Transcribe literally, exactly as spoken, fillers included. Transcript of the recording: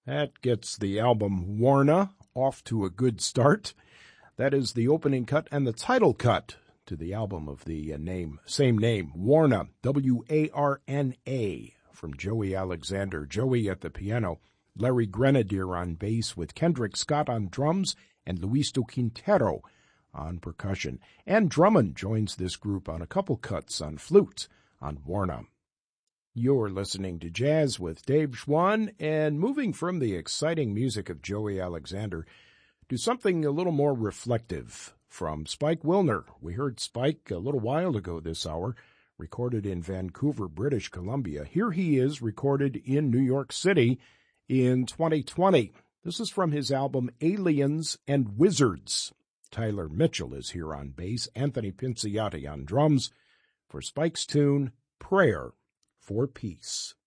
That gets the album Warna off to a good start. That is the opening cut and the title cut to the album of the uh, name, same name, Warna, W A R N A, from Joey Alexander. Joey at the piano, Larry Grenadier on bass with Kendrick Scott on drums and Luis Quintero on percussion. And Drummond joins this group on a couple cuts on flute on Warna. You're listening to Jazz with Dave Schwann, and moving from the exciting music of Joey Alexander to something a little more reflective from Spike Wilner. We heard Spike a little while ago this hour, recorded in Vancouver, British Columbia. Here he is, recorded in New York City in twenty twenty. This is from his album Aliens and Wizards. Tyler Mitchell is here on bass, Anthony Pinciotti on drums, for Spike's tune, Prayer for Peace.